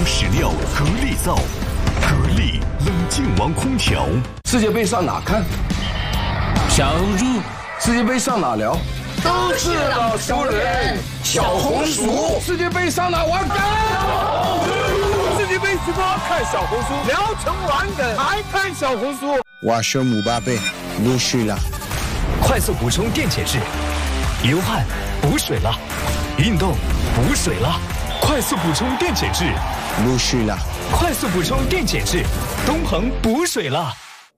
史料格力造，格力冷静王空调。 世界杯上哪看？小红书。世界杯上哪聊？都是老熟人。小红书。世界杯上哪玩梗？世界杯直播看小红书，聊成玩梗还看小红书。 我是姆巴佩，陆续了。 快速补充电解质，流汗补水了，运动补水了，快速补充电解质， 陆续了。 快速补充电解质，东鹏补水了。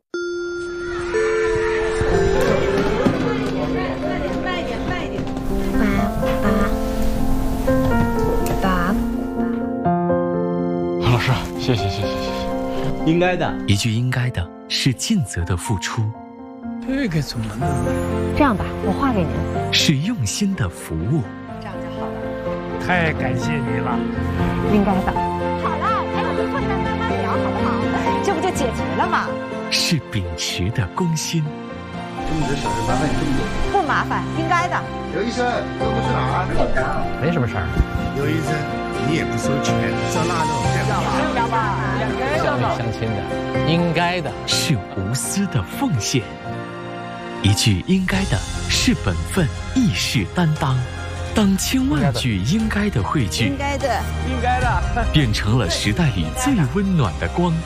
老师，谢谢。 应该的， 一句应该的是尽责的付出。 这个怎么弄？ 这样吧，我画给您。 是用心的服务。 这样就好了。 太感谢你了。 应该的。好了，咱们就坐下来慢慢聊，好不好？这不就解决了吗？ 是秉持的公心。 这么点小事麻烦你这么多？ 不麻烦，应该的。 刘医生，这不是哪儿？ 没什么事儿。 刘医生，你也不收钱，烧腊肉。 相亲的，应该的。 是无私的奉献。一句应该的是本分，亦是担当。当千万句应该的汇聚， 应该的， 应该的， 变成了时代里最温暖的光。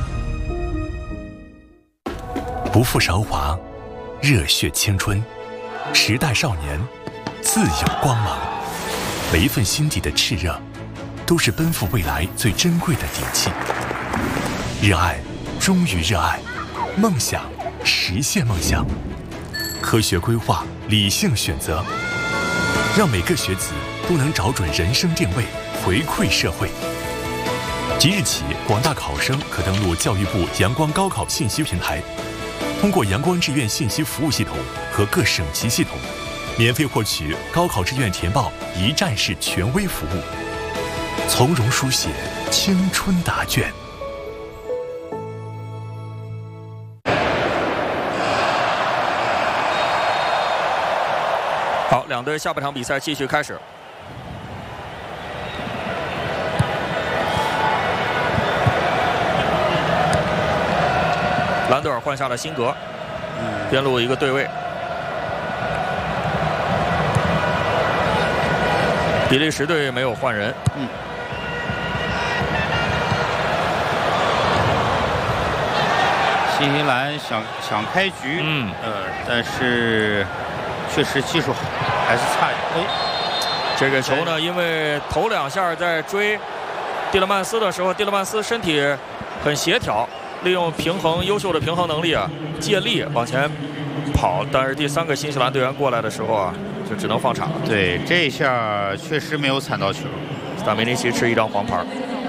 不负韶华，热血青春，时代少年，自有光芒。每一份心底的炽热，都是奔赴未来最珍贵的底气。热爱，忠于热爱，梦想，实现梦想。科学规划，理性选择，让每个学子都能找准人生定位，回馈社会。即日起，广大考生可登录教育部阳光高考信息平台，通过阳光志愿信息服务系统和各省级系统，免费获取高考志愿填报一站式权威服务，从容书写青春答卷。 好，两队下半场比赛继续开始。兰德尔换下了辛格，边路一个对位。比利时队没有换人。 新西兰想开局，但是确实技术还是差一点。 这个球呢，因为头两下在追蒂勒曼斯的时候，蒂勒曼斯身体很协调，利用优秀的平衡能力啊，借力往前跑。但是第三个新西兰队员过来的时候啊，就只能放铲了。 对，这一下确实没有铲到球。 斯塔梅尼奇吃一张黄牌。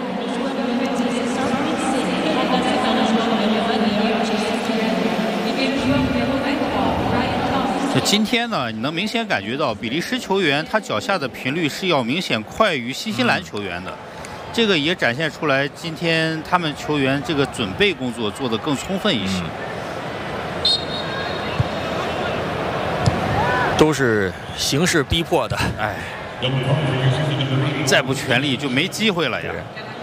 今天呢，你能明显感觉到比利时球员他脚下的频率是要明显快于新西兰球员的，这个也展现出来今天他们球员这个准备工作做得更充分一些。 都是形势逼迫的， 再不全力就没机会了呀。